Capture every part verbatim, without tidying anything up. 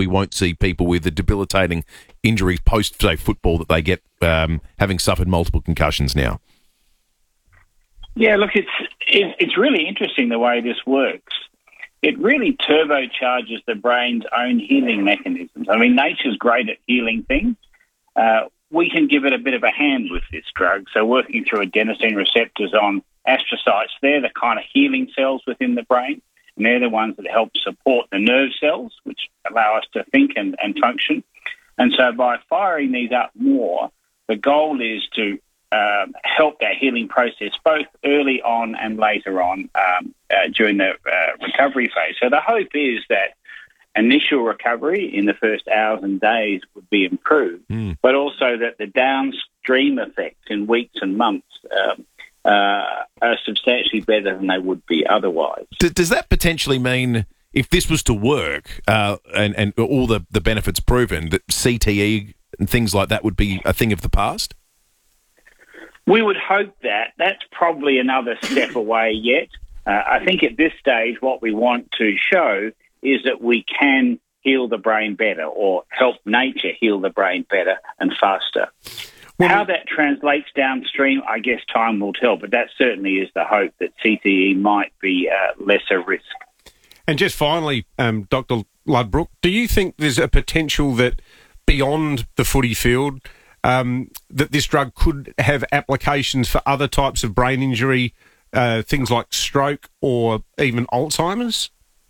we won't see people with the debilitating injuries post, say, football that they get um, having suffered multiple concussions now? Yeah, look, it's it, it's really interesting the way this works. It really turbocharges the brain's own healing mechanisms. I mean, nature's great at healing things. Uh, we can give it a bit of a hand with this drug. So working through adenosine receptors on astrocytes, they're the kind of healing cells within the brain, and they're the ones that help support the nerve cells, which allow us to think and, and function. And so by firing these up more, the goal is to um, help that healing process both early on and later on um, uh, during the uh, recovery phase. So the hope is that initial recovery in the first hours and days would be improved, mm. but also that the downstream effects in weeks and months um, uh, are substantially better than they would be otherwise. D- does that potentially mean, if this was to work uh, and, and all the, the benefits proven, that C T E and things like that would be a thing of the past? We would hope that. That's probably another step away yet. Uh, I think at this stage what we want to show is that we can heal the brain better or help nature heal the brain better and faster. Well, how that translates downstream, I guess time will tell, but that certainly is the hope that C T E might be uh, lesser risk. And just finally, um, Doctor Ludbrook, do you think there's a potential that beyond the footy field, um, that this drug could have applications for other types of brain injury, uh, things like stroke or even Alzheimer's?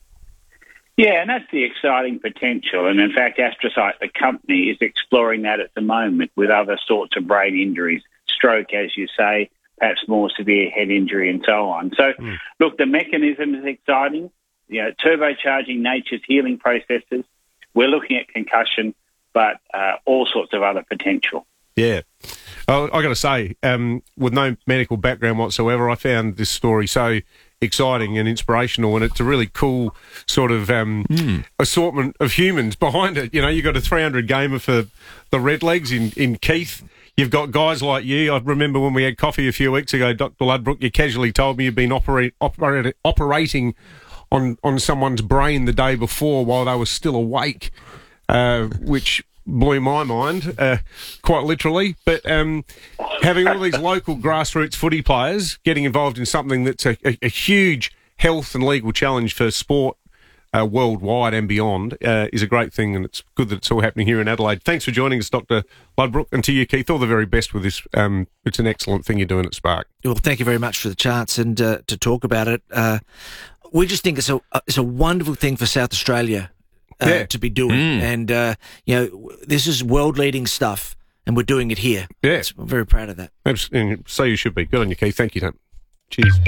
Yeah, and that's the exciting potential. And in fact, Astrocyte, the company, is exploring that at the moment with other sorts of brain injuries, stroke, as you say, perhaps more severe head injury and so on. So, mm. look, the mechanism is exciting, you know, turbocharging nature's healing processes. We're looking at concussion, but uh, all sorts of other potential. Yeah. Oh, I got to say, um, with no medical background whatsoever, I found this story so exciting and inspirational, and it's a really cool sort of um, mm. assortment of humans behind it. You know, you've got a three hundred gamer for the Redlegs in, in Keith. You've got guys like you. I remember when we had coffee a few weeks ago, Doctor Ludbrook, you casually told me you've been operate, operate, operating on, on someone's brain the day before while they were still awake, uh, which blew my mind, uh, quite literally. But um, having all these local grassroots footy players getting involved in something that's a, a, a huge health and legal challenge for sport uh, worldwide and beyond uh, is a great thing, and it's good that it's all happening here in Adelaide. Thanks for joining us, Doctor Ludbrook, and to you, Keith, all the very best with this. Um, it's an excellent thing you're doing at Spark. Well, thank you very much for the chance and uh, to talk about it. Uh, we just think it's a it's a wonderful thing for South Australia Uh, yeah. to be doing. Mm. And, uh, you know, this is world-leading stuff, and we're doing it here. Yeah. So I'm very proud of that. And so you should be. Good on you, Keith. Thank you, Tom. Cheers.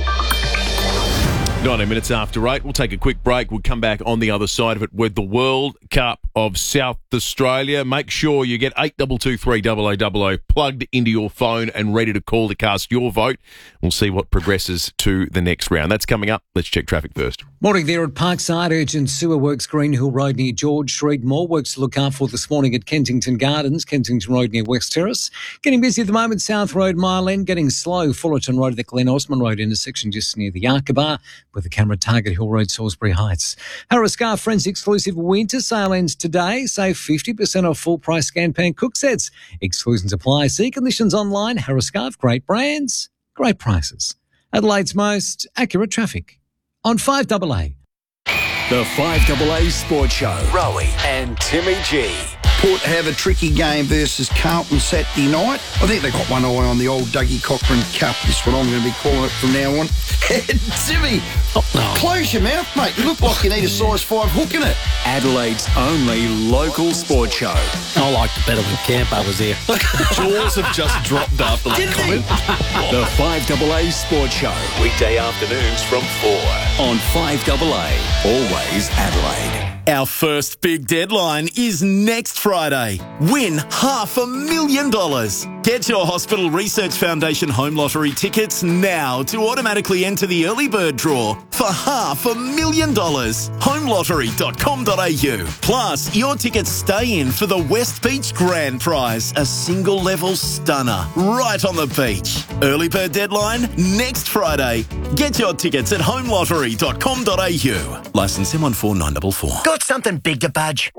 nineteen minutes after eight. We'll take a quick break. We'll come back on the other side of it with the World Cup of South Australia. Make sure you get eight two two three double oh double oh plugged into your phone and ready to call to cast your vote. We'll see what progresses to the next round. That's coming up. Let's check traffic first. Morning there at Parkside. Urgent sewer works Greenhill Road near George Street. More works to look out for this morning at Kensington Gardens, Kensington Road near West Terrace. Getting busy at the moment, South Road, Mile End. Getting slow, Fullerton Road at the Glen Osmond Road intersection just near the Yarkaba, with the camera Target Hill Road, Salisbury Heights. Harris Scar Friends exclusive winter sale ends today. Save fifty percent off full price scan pan cook sets. Exclusions apply. See conditions online. Harris Scarf, great brands, great prices. Adelaide's most accurate traffic on five A A. The five A A Sports Show. Rowie and Timmy G. Port have a tricky game versus Carlton Saturday night. I think they got one eye on the old Dougie Cochran Cup. That's what I'm going to be calling it from now on. Timmy, oh, no. Close your mouth, mate. You look like you need a size five hook in it. Adelaide's only local sports show. I liked it better when Campo was here. Jaws have just dropped after that comment. The five A A Sports Show. Weekday afternoons from four on five A A. Always Adelaide. Our first big deadline is next Friday. Win half a million dollars. Get your Hospital Research Foundation Home Lottery tickets now to automatically enter the early bird draw for half a million dollars. home lottery dot com dot a u. Plus, your tickets stay in for the West Beach Grand Prize, a single level stunner right on the beach. Early bird deadline next Friday. Get your tickets at home lottery dot com dot a u. Licence M one four nine four four. Got something big to budge?